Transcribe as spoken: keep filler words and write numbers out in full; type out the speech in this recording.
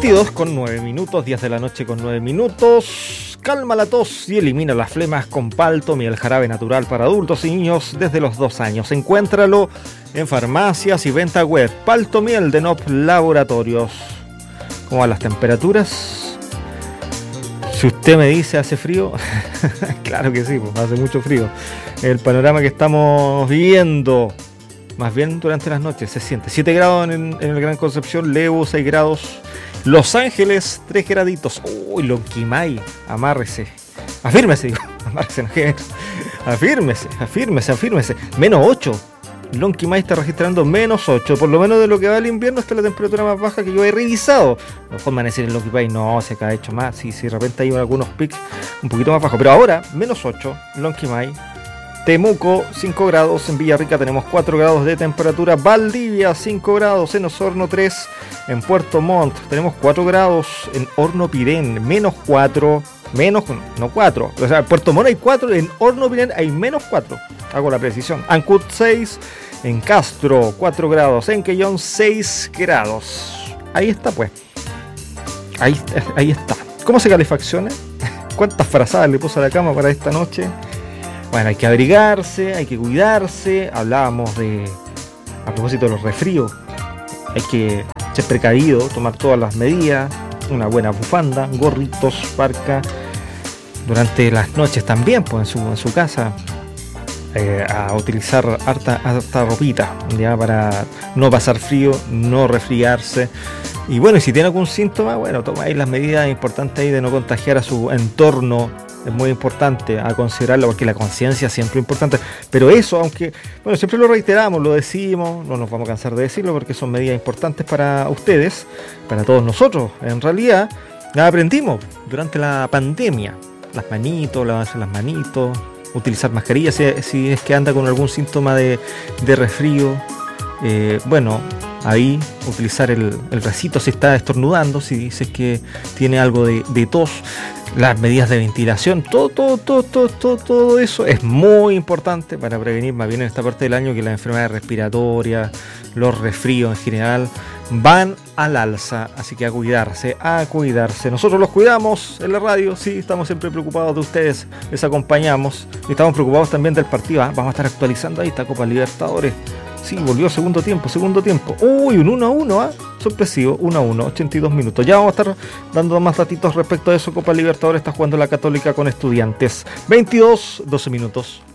veintidós con nueve minutos, diez de la noche con nueve minutos. Calma la tos y elimina las flemas con Paltomiel, jarabe natural para adultos y niños desde los dos años. Encuéntralo en farmacias y venta web. Paltomiel de N O P Laboratorios. ¿Cómo van las temperaturas? Si usted me dice hace frío, claro que sí, pues hace mucho frío. El panorama que estamos viviendo, más bien durante las noches, se siente. siete grados en, en el Gran Concepción, Lebu seis grados, Los Ángeles tres graditos. Uy, Lonquimay, amárrese, afírmese, digo, amárrese, no, afírmese, afírmese, afírmese. Menos ocho. Lonquimay está registrando menos ocho, por lo menos de lo que va el invierno. Esta es la temperatura más baja que yo he revisado. A lo mejor amanecer en Lonquimay no, se ha hecho más. Sí, sí, de repente hay algunos pics un poquito más bajos, pero ahora menos ocho, Lonquimay. Temuco cinco grados, en Villarrica tenemos cuatro grados de temperatura, Valdivia cinco grados, en Osorno tres, en Puerto Montt tenemos cuatro grados, en Hornopirén menos cuatro, menos, no cuatro, o sea, en Puerto Montt hay cuatro, en Hornopirén hay menos cuatro, hago la precisión. Ancud seis, en Castro cuatro grados, en Quellón seis grados. Ahí está pues, ahí, ahí está. ¿Cómo se calefacciona? ¿Cuántas frazadas le puso a la cama para esta noche? Bueno, hay que abrigarse, hay que cuidarse. Hablábamos de, a propósito de los resfríos, hay que ser precavido, tomar todas las medidas, una buena bufanda, gorritos, parca. Durante las noches también, pues en su, en su casa, eh, a utilizar harta, harta ropita, ya, para no pasar frío, no resfriarse. Y bueno, y si tiene algún síntoma, bueno, tomáis las medidas importantes ahí de no contagiar a su entorno. Es muy importante a considerarlo, porque la conciencia siempre es importante. Pero eso, aunque, bueno, siempre lo reiteramos, lo decimos, no nos vamos a cansar de decirlo, porque son medidas importantes para ustedes, para todos nosotros. En realidad, la aprendimos durante la pandemia. Las manitos, lavarse las manitos, utilizar mascarillas si, si es que anda con algún síntoma de, de resfrío. Eh, bueno, ahí utilizar el, el bracito si está estornudando, si dices que tiene algo de, de tos. Las medidas de ventilación, todo, todo, todo, todo, todo, todo eso es muy importante para prevenir más bien en esta parte del año que las enfermedades respiratorias, los resfríos en general van al alza, así que a cuidarse, a cuidarse. Nosotros los cuidamos en la radio, sí, estamos siempre preocupados de ustedes, les acompañamos y estamos preocupados también del partido. ¿eh? Vamos a estar actualizando ahí esta Copa Libertadores. Sí, volvió segundo tiempo, segundo tiempo. Uy, un uno a uno, ¿eh? Sorpresivo, uno a uno, ochenta y dos minutos. Ya vamos a estar dando más datitos respecto a eso. Copa Libertadores está jugando la Católica con Estudiantes. veintidós, doce minutos.